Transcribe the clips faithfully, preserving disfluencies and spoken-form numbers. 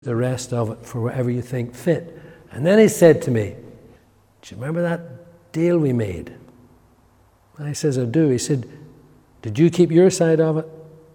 the rest of it for wherever you think fit. And then he said to me, do you remember that deal we made? And I says, I do. He said, did you keep your side of it?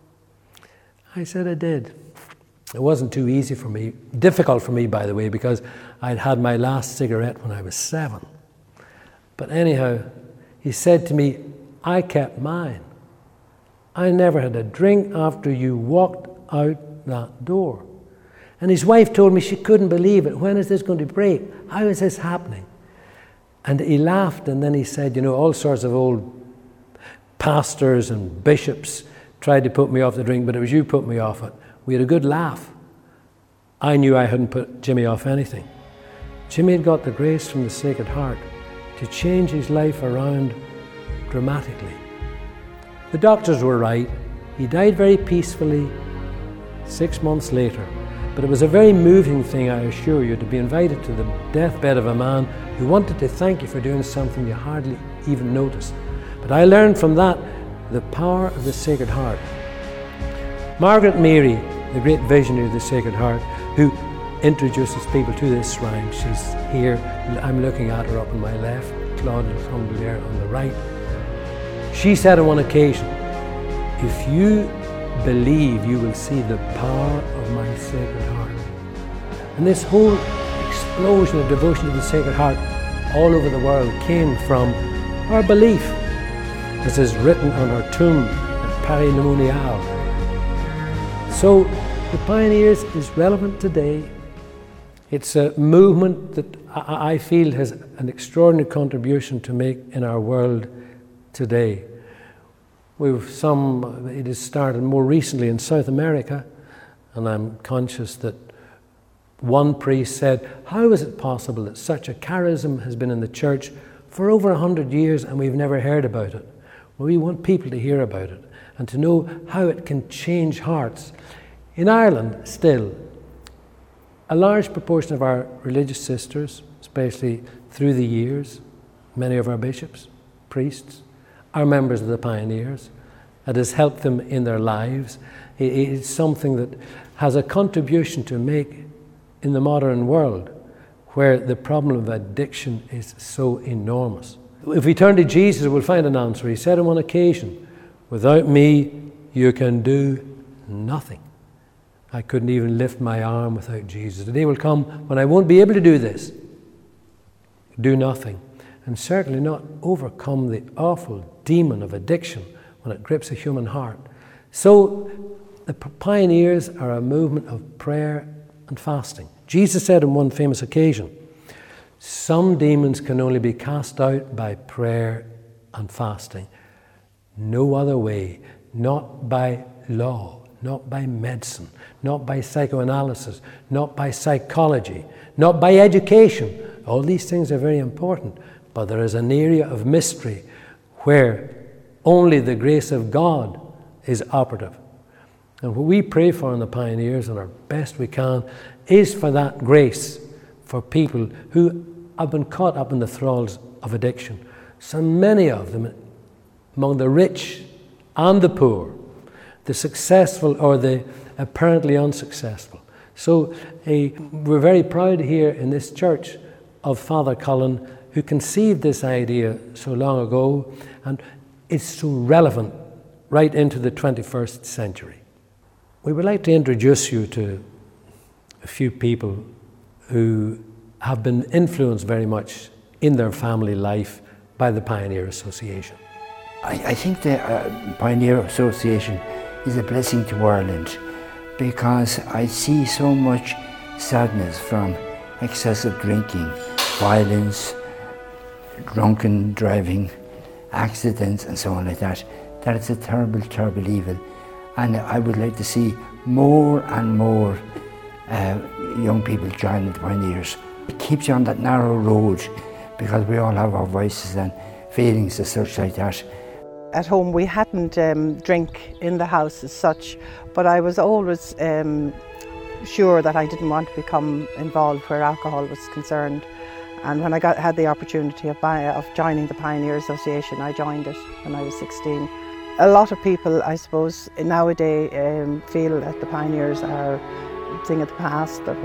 I said, I did. It wasn't too easy for me, difficult for me, by the way, because I'd had my last cigarette when I was seven. But anyhow, he said to me, I kept mine. I never had a drink after you walked out that door. And his wife told me she couldn't believe it. When is this going to break? How is this happening? And he laughed, and then he said, you know, all sorts of old pastors and bishops tried to put me off the drink, but it was you put me off it. We had a good laugh. I knew I hadn't put Jimmy off anything. Jimmy had got the grace from the Sacred Heart to change his life around dramatically. The doctors were right. He died very peacefully six months later. But it was a very moving thing, I assure you, to be invited to the deathbed of a man who wanted to thank you for doing something you hardly even noticed. But I learned from that the power of the Sacred Heart. Margaret Mary, the great visionary of the Sacred Heart, who introduces people to this shrine, she's here, I'm looking at her up on my left, Claude Humblier on the right. She said on one occasion, if you believe, you will see the power of my Sacred Heart. And this whole explosion of devotion to the Sacred Heart all over the world came from our belief, as is written on our tomb at Paris Le Monial. So the Pioneers is relevant today. It's a movement that I feel has an extraordinary contribution to make in our world today. We've some, it has started more recently in South America, and I'm conscious that one priest said, how is it possible that such a charism has been in the church for over a hundred years and we've never heard about it? Well, we want people to hear about it and to know how it can change hearts. In Ireland, still, a large proportion of our religious sisters, especially through the years, many of our bishops, priests, are members of the Pioneers. It has helped them in their lives. It's something that has a contribution to make in the modern world where the problem of addiction is so enormous. If we turn to Jesus, we'll find an answer. He said on one occasion, without me, you can do nothing. I couldn't even lift my arm without Jesus. The day will come when I won't be able to do this. Do nothing. And certainly not overcome the awful demon of addiction when it grips a human heart. So the Pioneers are a movement of prayer and fasting. Jesus said on one famous occasion, some demons can only be cast out by prayer and fasting. No other way, not by law, not by medicine, not by psychoanalysis, not by psychology, not by education. All these things are very important. But there is an area of mystery where only the grace of God is operative. And what we pray for in the Pioneers, and our best we can, is for that grace for people who have been caught up in the thralls of addiction. So many of them, among the rich and the poor, the successful or the apparently unsuccessful. So uh, we're very proud here in this church of Father Cullen, who conceived this idea so long ago, and it's so relevant right into the twenty-first century. We would like to introduce you to a few people who have been influenced very much in their family life by the Pioneer Association. I, I think the uh, Pioneer Association is a blessing to Ireland because I see so much sadness from excessive drinking, violence, drunken driving, accidents and so on like that, that it's a terrible, terrible evil. And I would like to see more and more uh, young people join the Pioneers. It keeps you on that narrow road because we all have our voices and feelings and such like that. At home we hadn't um, drink in the house as such, but I was always um, sure that I didn't want to become involved where alcohol was concerned. And when I got, had the opportunity of, of joining the Pioneer Association, I joined it when I was sixteen. A lot of people, I suppose, nowadays um, feel that the Pioneers are thing of the past, that